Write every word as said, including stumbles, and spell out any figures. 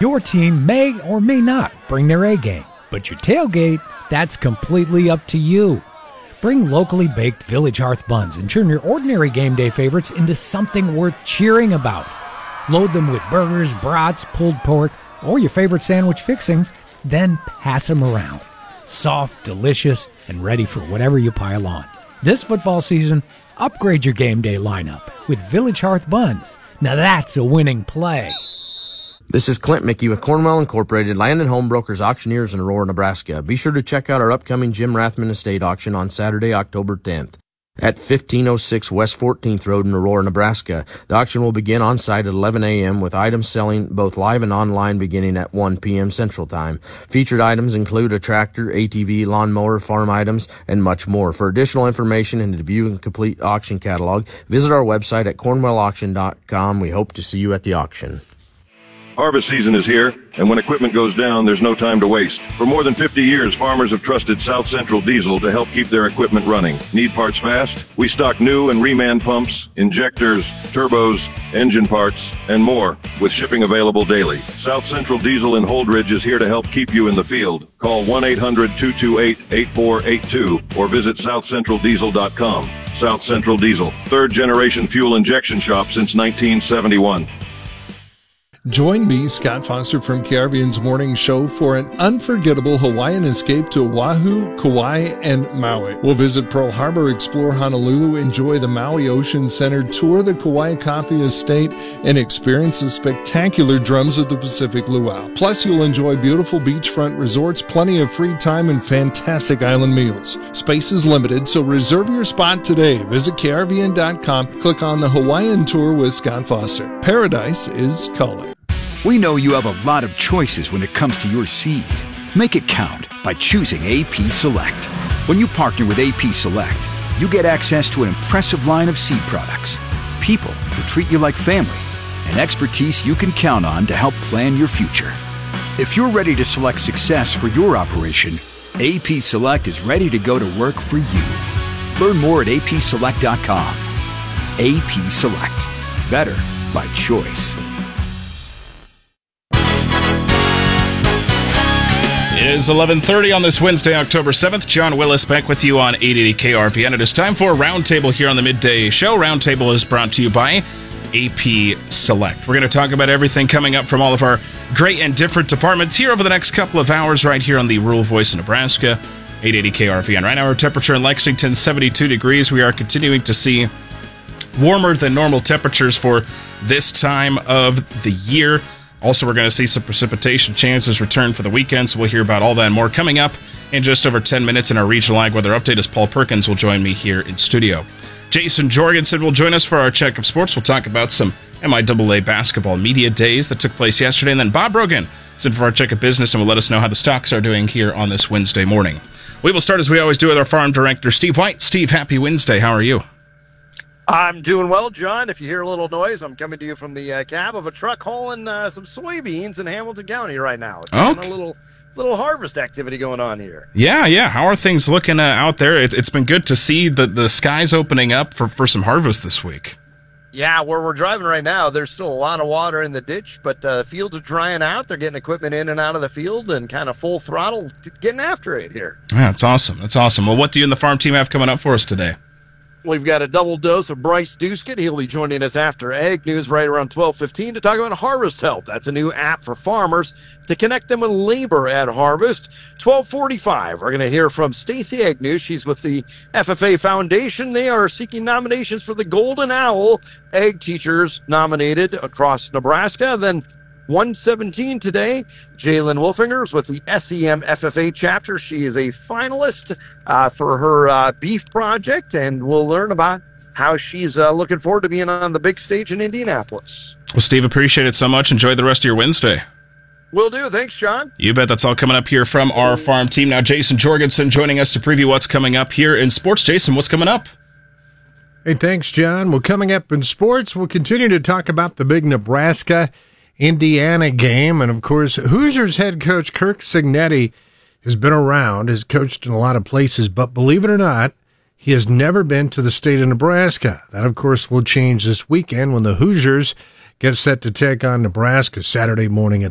Your team may or may not bring their A-game, but your tailgate, that's completely up to you. Bring locally baked Village Hearth buns and turn your ordinary game day favorites into something worth cheering about. Load them with burgers, brats, pulled pork, or your favorite sandwich fixings, then pass them around. Soft, delicious, and ready for whatever you pile on. This football season, upgrade your game day lineup with Village Hearth buns. Now that's a winning play. This is Clint Mickey with Cornwell Incorporated, Land and Home Brokers Auctioneers in Aurora, Nebraska. Be sure to check out our upcoming Jim Rathman Estate auction on Saturday, October tenth at fifteen oh six West fourteenth Road in Aurora, Nebraska. The auction will begin on site at eleven a.m. with items selling both live and online beginning at one p.m. Central Time. Featured items include a tractor, A T V, lawnmower, farm items, and much more. For additional information and to view a complete auction catalog, visit our website at cornwell auction dot com. We hope to see you at the auction. Harvest season is here, and when equipment goes down, there's no time to waste. For more than fifty years, farmers have trusted South Central Diesel to help keep their equipment running. Need parts fast? We stock new and reman pumps, injectors, turbos, engine parts, and more, with shipping available daily. South Central Diesel in Holdridge is here to help keep you in the field. Call one eight hundred two two eight eight four eight two or visit south central diesel dot com. South Central Diesel, third generation fuel injection shop since nineteen seventy-one. Join me, Scott Foster from Caribbean's Morning Show, for an unforgettable Hawaiian escape to Oahu, Kauai, and Maui. We'll visit Pearl Harbor, explore Honolulu, enjoy the Maui Ocean Center, tour the Kauai Coffee Estate, and experience the spectacular drums of the Pacific Luau. Plus, you'll enjoy beautiful beachfront resorts, plenty of free time, and fantastic island meals. Space is limited, so reserve your spot today. Visit K R V N dot com, click on the Hawaiian Tour with Scott Foster. Paradise is calling. We know you have a lot of choices when it comes to your seed. Make it count by choosing A P Select. When you partner with A P Select, you get access to an impressive line of seed products, people who treat you like family, and expertise you can count on to help plan your future. If you're ready to select success for your operation, A P Select is ready to go to work for you. Learn more at A P select dot com. A P Select. Better by choice. It is eleven thirty on this Wednesday, October seventh. John Willis back with you on eight eighty K R V N. It is time for a Roundtable here on the Midday Show. Roundtable is brought to you by A P Select. We're going to talk about everything coming up from all of our great and different departments here over the next couple of hours right here on the Rural Voice of Nebraska, eight eighty K R V N. Right now our temperature in Lexington, seventy-two degrees. We are continuing to see warmer than normal temperatures for this time of the year. Also, we're going to see some precipitation chances return for the weekend, so we'll hear about all that and more coming up in just over ten minutes in our regional ag weather update as Paul Perkins will join me here in studio. Jason Jorgensen will join us for our check of sports. We'll talk about some M I A A basketball media days that took place yesterday, and then Bob Rogan is in for our check of business and will let us know how the stocks are doing here on this Wednesday morning. We will start as we always do with our farm director, Steve White. Steve, happy Wednesday. How are you? I'm doing well, John. If you hear a little noise, I'm coming to you from the uh, cab of a truck hauling uh, some soybeans in Hamilton County right now. It's okay. A little little harvest activity going on here. Yeah, yeah. How are things looking uh, out there? It, it's been good to see the, the skies opening up for, for some harvest this week. Yeah, where we're driving right now, there's still a lot of water in the ditch, but uh, fields are drying out. They're getting equipment in and out of the field and kind of full throttle getting after it here. Yeah, that's awesome. That's awesome. Well, what do you and the farm team have coming up for us today? We've got a double dose of Bryce Duskett. He'll be joining us after Ag News right around twelve fifteen to talk about Harvest Help. That's a new app for farmers to connect them with labor at harvest. twelve forty-five, we're going to hear from Stacy Agnew. She's with the F F A Foundation. They are seeking nominations for the Golden Owl Ag Teachers nominated across Nebraska. Then one seventeen today, Jalen Wolfingers with the S E M F F A chapter. She is a finalist uh, for her uh, beef project, and we'll learn about how she's uh, looking forward to being on the big stage in Indianapolis. Well, Steve, appreciate it so much. Enjoy the rest of your Wednesday. Will do. Thanks, John. You bet. That's all coming up here from our farm team. Now, Jason Jorgensen joining us to preview what's coming up here in sports. Jason, what's coming up? Hey, thanks, John. Well, coming up in sports, we'll continue to talk about the big Nebraska Indiana game. And, of course, Hoosiers head coach Kirk Cignetti has been around, has coached in a lot of places, but believe it or not, he has never been to the state of Nebraska. That, of course, will change this weekend when the Hoosiers get set to take on Nebraska Saturday morning at